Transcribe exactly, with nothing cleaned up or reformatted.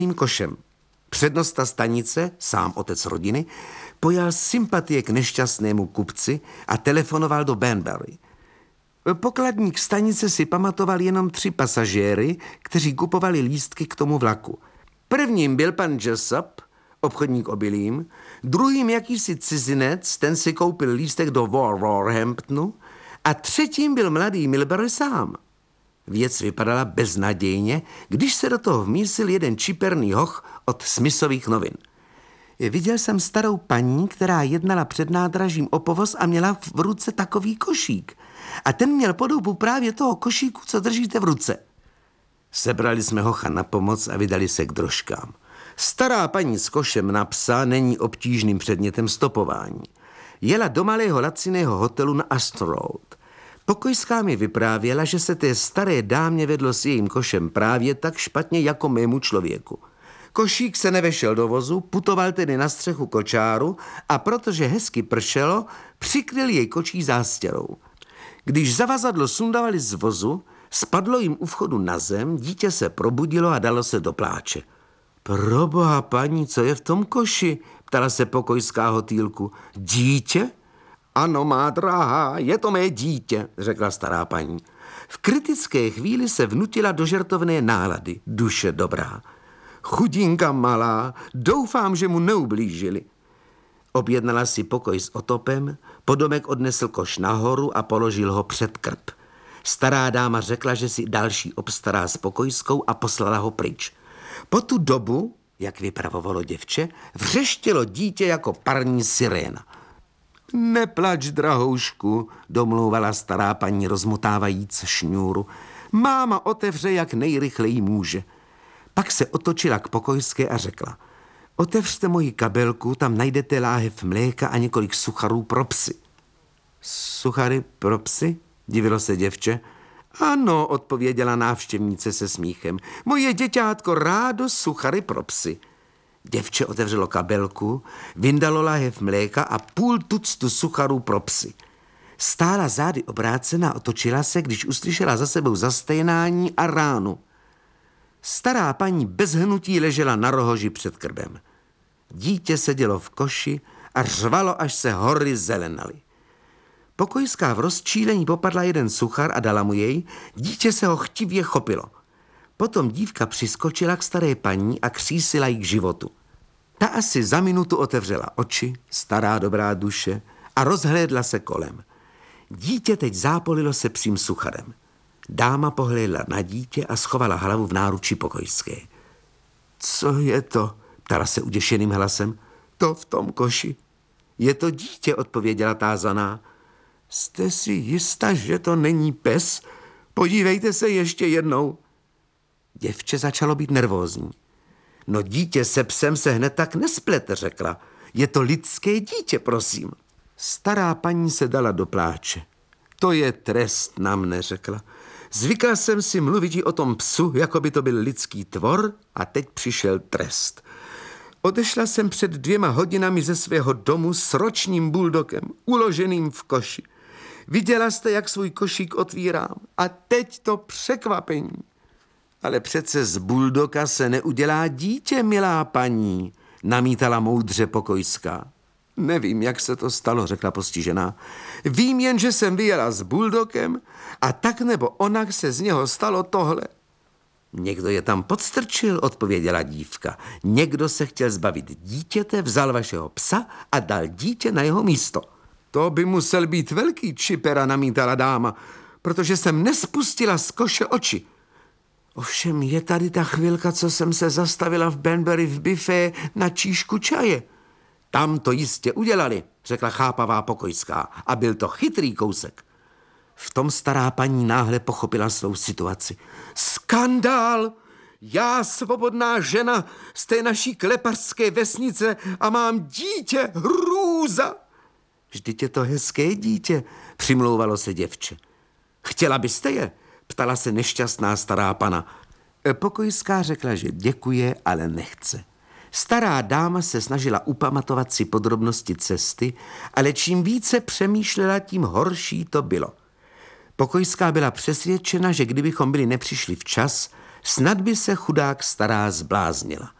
košem. Přednosta stanice, sám otec rodiny, pojal sympatie k nešťastnému kupci a telefonoval do Banbury. Pokladník stanice si pamatoval jenom tři pasažéry, kteří kupovali lístky k tomu vlaku. Prvním byl pan Jessup, obchodník obilím, druhým jakýsi cizinec, ten si koupil lístek do Wolverhamptonu a třetím byl mladý Milbury sám. Věc vypadala beznadějně, když se do toho vmísil jeden čiperný hoch od Smithových novin. Viděl jsem starou paní, která jednala před nádražím o povoz a měla v ruce takový košík. A ten měl podobu právě toho košíku, co držíte v ruce. Sebrali jsme hocha na pomoc a vydali se k drožkám. Stará paní s košem na psa není obtížným předmětem stopování. Jela do malého laciného hotelu na Astor Road. Pokojská mi vyprávěla, že se té staré dámě vedlo s jejím košem právě tak špatně jako mému člověku. Košík se nevešel do vozu, putoval tedy na střechu kočáru a protože hezky pršelo, přikryl jej kočí zástěrou. Když zavazadlo sundavali z vozu, spadlo jim u vchodu na zem, dítě se probudilo a dalo se do pláče. Proboha, paní, co je v tom koši? Ptala se pokojská hotýlku. Dítě? Ano, má drahá, je to mé dítě, řekla stará paní. V kritické chvíli se vnutila do žertovné nálady, duše dobrá. Chudinka malá, doufám, že mu neublížili. Objednala si pokoj s otopem, podomek odnesl koš nahoru a položil ho před krb. Stará dáma řekla, že si další obstará s pokojskou a poslala ho pryč. Po tu dobu, jak vypravovalo děvče, vřeštělo dítě jako parní siréna. Neplač, drahoušku, domlouvala stará paní rozmotávajíc šňůru. Máma otevře, jak nejrychleji může. Pak se otočila k pokojské a řekla. Otevřte moji kabelku, tam najdete láhev mléka a několik sucharů pro psy. Suchary pro psy? Divilo se děvče. Ano, odpověděla návštěvnice se smíchem. Moje děťátko rádo suchary pro psy. Děvče otevřelo kabelku, vyndalo láhev mléka a půl tuctu sucharů pro psy. Stála zády obrácená a otočila se, když uslyšela za sebou zasténání a ránu. Stará paní bez hnutí ležela na rohoži před krbem. Dítě sedělo v koši a řvalo, až se hory zelenaly. Pokojská v rozčílení popadla jeden suchar a dala mu jej, dítě se ho chtivě chopilo. Potom dívka přiskočila k staré paní a křísila jí k životu. Ta asi za minutu otevřela oči, stará dobrá duše, a rozhlédla se kolem. Dítě teď zápolilo se psím sucharem. Dáma pohlédla na dítě a schovala hlavu v náručí pokojské. Co je to? Ptala se uděšeným hlasem. To v tom koši. Je to dítě, odpověděla tázaná. Jste si jistá, že to není pes? Podívejte se ještě jednou. Děvče začalo být nervózní. No dítě se psem se hned tak nesplete, řekla. Je to lidské dítě, prosím. Stará paní se dala do pláče. To je trest na mne, řekla. Zvykla jsem si mluvit o tom psu, jako by to byl lidský tvor, a teď přišel trest. Odešla jsem před dvěma hodinami ze svého domu s ročním buldokem, uloženým v koši. Viděla jste, jak svůj košík otvírám, a teď to překvapení. Ale přece z buldoka se neudělá dítě, milá paní, namítala moudře pokojská. Nevím, jak se to stalo, řekla postižená. Vím jen, že jsem vyjela s buldokem a tak nebo onak se z něho stalo tohle. Někdo je tam podstrčil, odpověděla dívka. Někdo se chtěl zbavit dítěte, vzal vašeho psa a dal dítě na jeho místo. To by musel být velký čipera, namítala dáma, protože jsem nespustila z koše oči. Ovšem je tady ta chvilka, co jsem se zastavila v Banbury v bifé na číšku čaje. Tam to jistě udělali, řekla chápavá pokojská, a byl to chytrý kousek. V tom stará paní náhle pochopila svou situaci. Skandál! Já, svobodná žena z té naší klepařské vesnice, a mám dítě, hrůza! Vždyť je to hezké dítě, přimlouvalo se děvče. Chtěla byste je? Ptala se nešťastná stará pana. Pokojská řekla, že děkuje, ale nechce. Stará dáma se snažila upamatovat si podrobnosti cesty, ale čím více přemýšlela, tím horší to bylo. Pokojská byla přesvědčena, že kdybychom byli nepřišli včas, Snad by se chudák stará zbláznila.